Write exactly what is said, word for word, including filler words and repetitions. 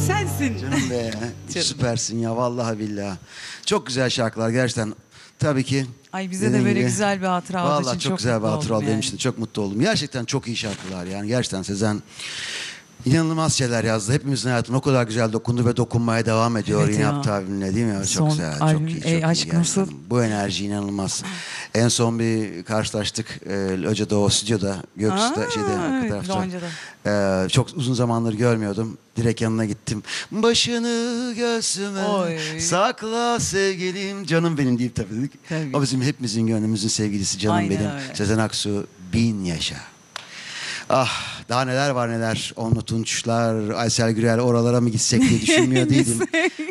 sensin. Canım be. Canım. Süpersin ya vallahi billahi. Çok güzel şarkılar gerçekten. Tabii ki. Ay bize de dediğin böyle gibi, güzel bir hatıra olduğu vallahi için çok çok güzel bir mutlu hatıra oldum oldu benim yani. için de çok mutlu oldum. Gerçekten çok iyi şarkılar yani. Gerçekten Sezen inanılmaz şeyler yazdı. Hepimizin hayatına o kadar güzel dokundu ve dokunmaya devam ediyor. Evet Yine ya. yaptığı albümle değil mi? Çok Son güzel, albüm, çok iyi, çok Ey iyi Aşk gerçekten. nasıl? Bu enerji inanılmaz. En son bir karşılaştık. E, Loca'da o stüdyoda, Göksu'da, Aa, şeyde arka evet, tarafta. Lonca'da. E, çok uzun zamandır görmüyordum. Direkt yanına gittim. Başını göğsüme Oy. sakla sevgilim, canım benim deyip tabii. Tabii. O bizim hepimizin gönlümüzün sevgilisi, canım Aynen benim. öyle. Sezen Aksu, bin yaşa. Ah, daha neler var neler. Onlu Tunçlar, Aysel Gürel, oralara mı gitsek diye düşünmüyor değilim.